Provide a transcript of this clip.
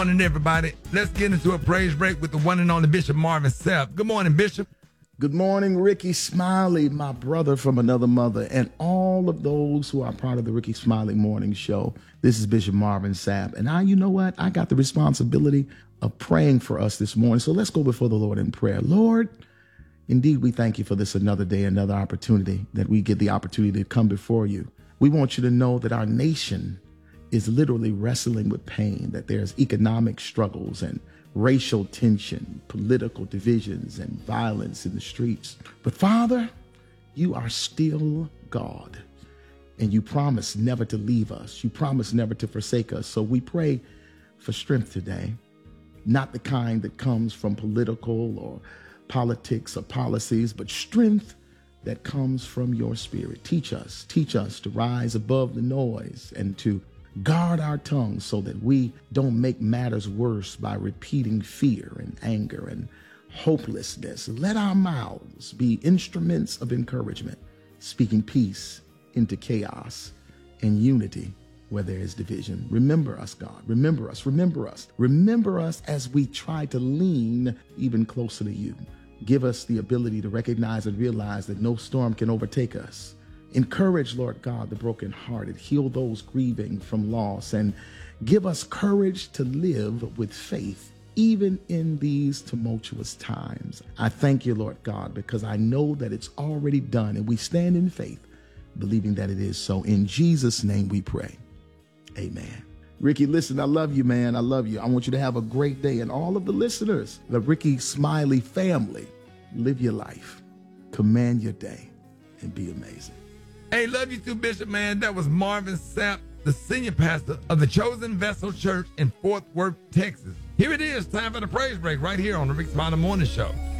Morning, everybody. Let's get into a praise break with the one and only Bishop Marvin Sapp. Good morning, Bishop. Good morning, Ricky Smiley, my brother from another mother, and all of those who are part of the Ricky Smiley Morning Show. This is Bishop Marvin Sapp, and you know what? I got the responsibility of praying for us this morning. So let's go before the Lord in prayer. Lord, indeed, we thank you for this another day, another opportunity that we get the opportunity to come before you. We want you to know that our nation is literally wrestling with pain, that there's economic struggles and racial tension, political divisions, and violence in the streets. But Father, you are still God, and you promise never to leave us. You promise never to forsake us. So we pray for strength today, not the kind that comes from political or politics or policies, but strength that comes from your spirit. Teach us to rise above the noise and to guard our tongues so that we don't make matters worse by repeating fear and anger and hopelessness. Let our mouths be instruments of encouragement, speaking peace into chaos and unity where there is division. Remember us, God. Remember us. Remember us. Remember us as we try to lean even closer to you. Give us the ability to recognize and realize that no storm can overtake us. Encourage, Lord God, the brokenhearted. Heal those grieving from loss, and give us courage to live with faith, even in these tumultuous times. I thank you, Lord God, because I know that it's already done, and we stand in faith, believing that it is so. In Jesus' name we pray. Amen. Ricky, listen, I love you, man. I love you. I want you to have a great day. And all of the listeners, the Ricky Smiley family, live your life, command your day, and be amazing. Hey, love you too, Bishop, man. That was Marvin Sapp, the senior pastor of the Chosen Vessel Church in Fort Worth, Texas. Here it is, time for the praise break right here on the Rick Smiley Morning Show.